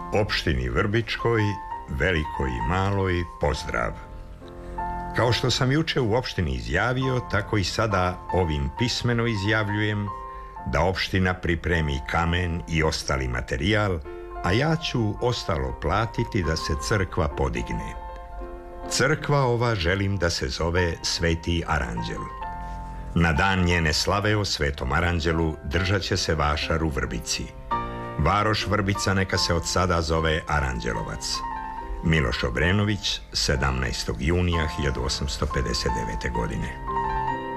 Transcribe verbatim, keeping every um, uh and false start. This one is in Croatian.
Opštini Vrbičkoj, velikoj i maloj, pozdrav. Kao što sam juče u opštini izjavio, tako i sada ovim pismeno izjavljujem da opština pripremi kamen i ostali materijal, a ja ću ostalo platiti da se crkva podigne. Crkva ova želim da se zove Sveti Aranđel. Na dan njene slave o Svetom Aranđelu držat će se vašar u Vrbici. Varoš Vrbica neka se od sada zove Aranđelovac. Miloš Obrenović, sedamnaestog junija hiljadu osamsto pedeset devete. godine.